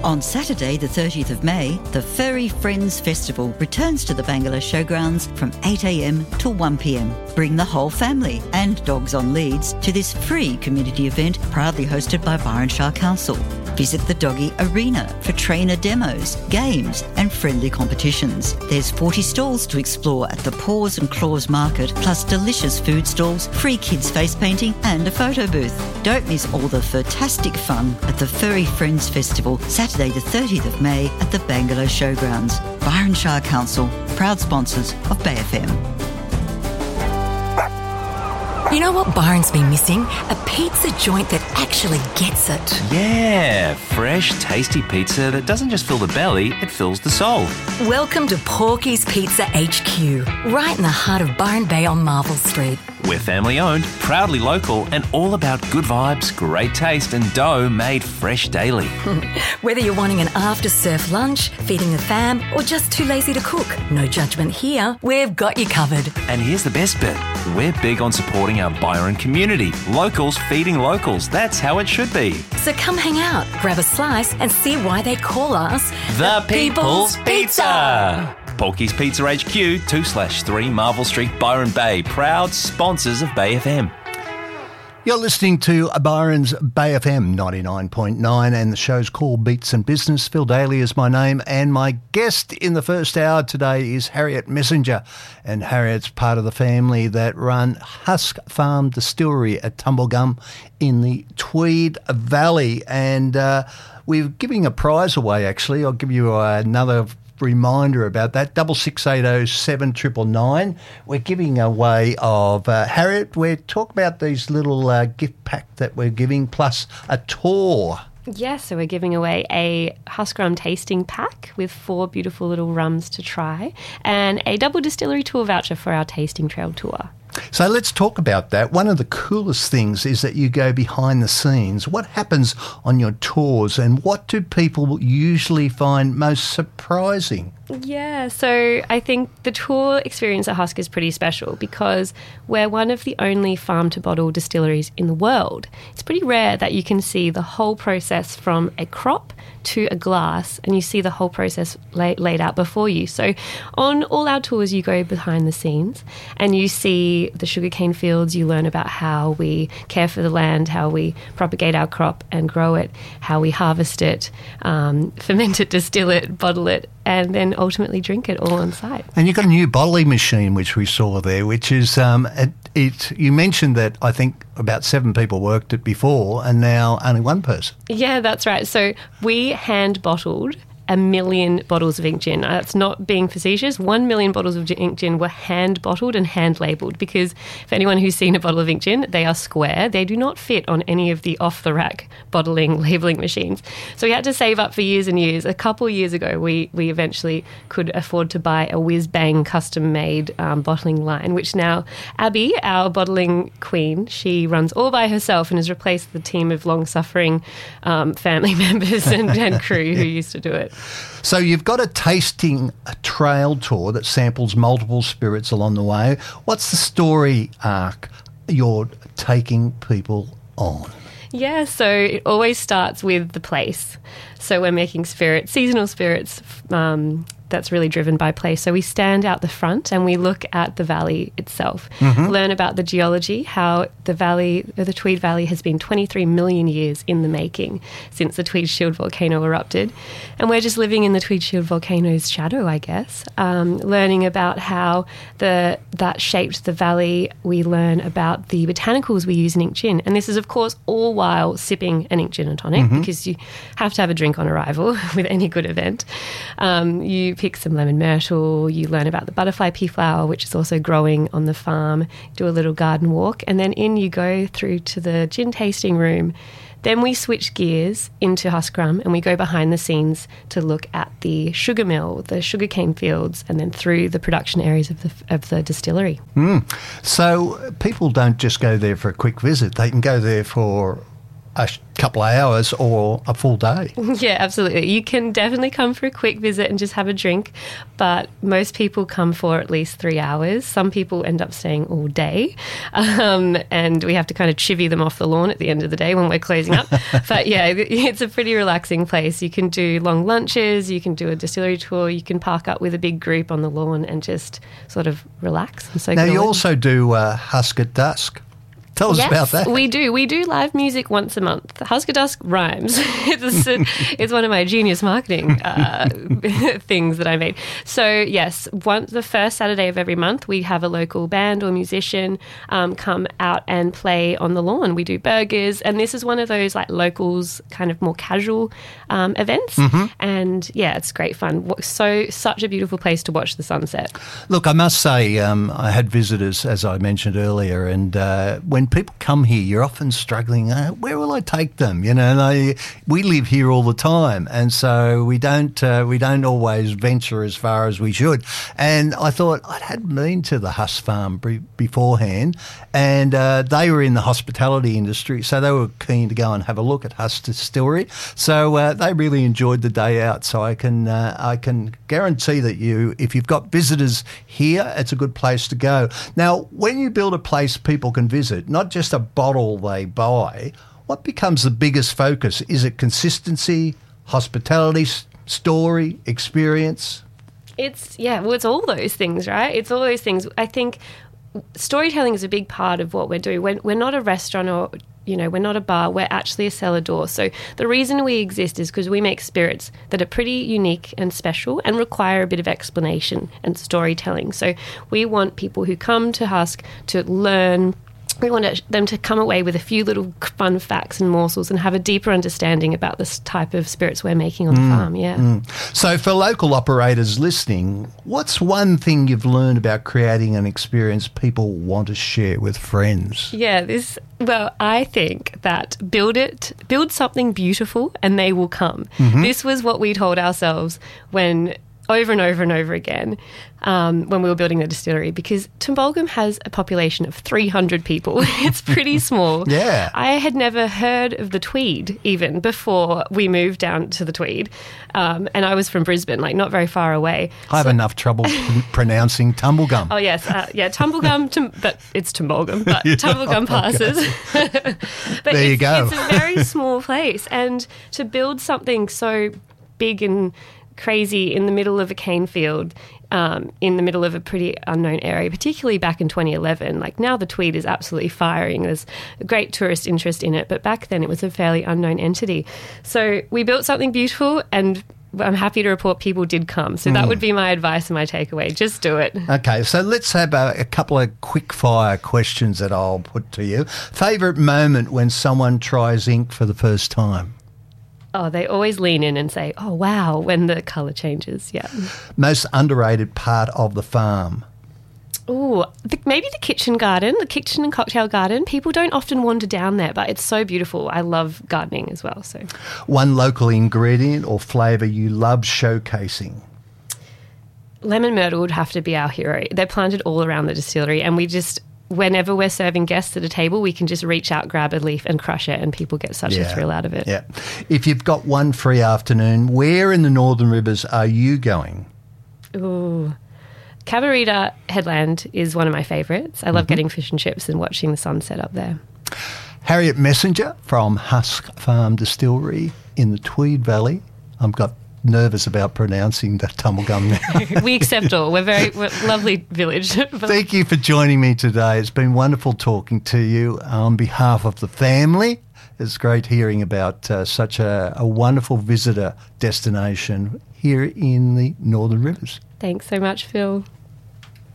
On Saturday, the 30th of May, the Furry Friends Festival returns to the Bangalow Showgrounds from 8 a.m. till 1 p.m. Bring the whole family and dogs on leads to this free community event proudly hosted by Byron Shire Council. Visit the Doggy Arena for trainer demos, games and friendly competitions. There's 40 stalls to explore at the Paws and Claws Market, plus delicious food stalls, free kids face painting and a photo booth. Don't miss all the fantastic fun at the Furry Friends Festival, Saturday the 30th of May at the Bangalow Showgrounds. Byron Shire Council, proud sponsors of Bay FM. You know what Byron's been missing? A pizza joint that actually gets it. Yeah, fresh, tasty pizza that doesn't just fill the belly, it fills the soul. Welcome to Porky's Pizza HQ, right in the heart of Byron Bay on Marvel Street. We're family owned, proudly local, and all about good vibes, great taste, and dough made fresh daily. Whether you're wanting an after-surf lunch, feeding the fam, or just too lazy to cook, no judgment here. We've got you covered. And here's the best bit. We're big on supporting our Byron community. Locals feeding locals. That's how it should be. So come hang out, grab a slice, and see why they call us The People's Pizza. Porky's Pizza HQ, 2/3 Marvel Street, Byron Bay. Proud sponsors of Bay FM. You're listening to Byron's Bay FM 99.9 and the show's called Beats and Business. Phil Daly is my name and my guest in the first hour today is Harriet Messenger. And Harriet's part of the family that run Husk Farm Distillery at Tumblegum in the Tweed Valley. And we're giving a prize away actually. I'll give you another reminder about that, 6680 7999. We're giving away of Harriet. We're talking about these little gift pack that we're giving, plus a tour. Yes, so we're giving away a Husk Rum tasting pack with 4 beautiful little rums to try and a double distillery tour voucher for our tasting trail tour. So let's talk about that. One of the coolest things is that you go behind the scenes. What happens on your tours and what do people usually find most surprising? Yeah, so I think the tour experience at Husk is pretty special because we're one of the only farm-to-bottle distilleries in the world. It's pretty rare that you can see the whole process from a crop to a glass and you see the whole process laid out before you. So on all our tours you go behind the scenes and you see the sugarcane fields, you learn about how we care for the land, how we propagate our crop and grow it, how we harvest it, ferment it, distill it, bottle it, and then ultimately drink it all on site. And you've got a new bottling machine, which we saw there, which is, you mentioned that I think about 7 people worked it before and now only 1 person. Yeah, that's right. So we hand bottled 1 million bottles of ink gin. That's not being facetious. 1 million bottles of ink gin were hand bottled and hand labelled because for anyone who's seen a bottle of ink gin, they are square. They do not fit on any of the off-the-rack bottling, labelling machines. So we had to save up for years and years. A couple of years ago, we eventually could afford to buy a whiz-bang custom-made bottling line, which now Abby, our bottling queen, she runs all by herself and has replaced the team of long-suffering family members and crew who used to do it. So you've got a trail tour that samples multiple spirits along the way. What's the story arc you're taking people on? Yeah, so it always starts with the place. So we're making spirits, seasonal spirits, that's really driven by place. So we stand out the front and we look at the valley itself, learn about the geology, how the Tweed Valley has been 23 million years in the making since the Tweed Shield volcano erupted. And we're just living in the Tweed Shield volcano's shadow, I guess, learning about how that shaped the valley. We learn about the botanicals we use in ink gin. And this is, of course, all while sipping an ink gin and tonic because you have to have a drink on arrival with any good event. You pick some lemon myrtle, you learn about the butterfly pea flower, which is also growing on the farm, do a little garden walk, and then in you go through to the gin tasting room. Then we switch gears into Husk Rum and we go behind the scenes to look at the sugar mill, the sugarcane fields, and then through the production areas of the distillery. So people don't just go there for a quick visit. They can go there for a couple of hours or a full day. Yeah, absolutely. You can definitely come for a quick visit and just have a drink, but most people come for at least 3 hours. Some people end up staying all day, and we have to kind of chivvy them off the lawn at the end of the day when we're closing up. But yeah, it's a pretty relaxing place. You can do long lunches, you can do a distillery tour, you can park up with a big group on the lawn and just sort of relax. And soak Now, it all you in. also do Husk at Dusk. Tell us about that. We do. We do live music once a month. Husk at Dusk rhymes. It's one of my genius marketing things that I made. So, yes, the first Saturday of every month, we have a local band or musician come out and play on the lawn. We do burgers, and this is one of those like locals kind of more casual events. And, yeah, it's great fun. Such a beautiful place to watch the sunset. Look, I must say, I had visitors, as I mentioned earlier, and when people come here, you're often struggling, where will I take them? You know, we live here all the time, and so we don't always venture as far as we should. And I thought I hadn't been to the Husk Farm beforehand, and they were in the hospitality industry, so they were keen to go and have a look at Husk Distillery. So they really enjoyed the day out. So I can guarantee that if you've got visitors here, it's a good place to go. Now, when you build a place people can visit, not just a bottle they buy, what becomes the biggest focus? Is it consistency, hospitality, story, experience? It's all those things, right? It's all those things. I think storytelling is a big part of what we're doing. We're not a restaurant or, we're not a bar. We're actually a cellar door. So the reason we exist is because we make spirits that are pretty unique and special and require a bit of explanation and storytelling. So we want people who come to Husk to learn. We want them to come away with a few little fun facts and morsels and have a deeper understanding about this type of spirits we're making on the farm, So for local operators listening, what's one thing you've learned about creating an experience people want to share with friends? Yeah, I think that build something beautiful and they will come. This was what we told ourselves over and over and over again when we were building the distillery, because Tumbulgum has a population of 300 people. It's pretty small. Yeah. I had never heard of the Tweed even before we moved down to the Tweed, and I was from Brisbane, like not very far away. I have enough trouble pronouncing Tumbulgum. Oh, yes. Tumbulgum, but it's Tumbulgum, but Tumbulgum passes. But there you go. It's a very small place, and to build something so big and crazy in the middle of a cane field, in the middle of a pretty unknown area, particularly back in 2011. Like now the Tweed is absolutely firing. There's a great tourist interest in it, but back then it was a fairly unknown entity. So we built something beautiful, and I'm happy to report people did come. So that would be my advice and my takeaway. Just do it. Okay, so let's have a couple of quick fire questions that I'll put to you. Favourite moment when someone tries ink for the first time? Oh, they always lean in and say, oh, wow, when the colour changes, yeah. Most underrated part of the farm? Oh, maybe the kitchen and cocktail garden. People don't often wander down there, but it's so beautiful. I love gardening as well. So, one local ingredient or flavour you love showcasing? Lemon myrtle would have to be our hero. They're planted all around the distillery, and whenever we're serving guests at a table, we can just reach out, grab a leaf and crush it, and people get such a thrill out of it. Yeah. If you've got one free afternoon, where in the Northern Rivers are you going? Ooh. Cabarita Headland is one of my favourites. I love getting fish and chips and watching the sunset up there. Harriet Messenger from Husk Farm Distillery in the Tweed Valley. I've got nervous about pronouncing the Tumbulgum now. We accept all. We're lovely village. Thank you for joining me today. It's been wonderful talking to you on behalf of the family. It's great hearing about such a wonderful visitor destination here in the Northern Rivers. Thanks so much, Phil.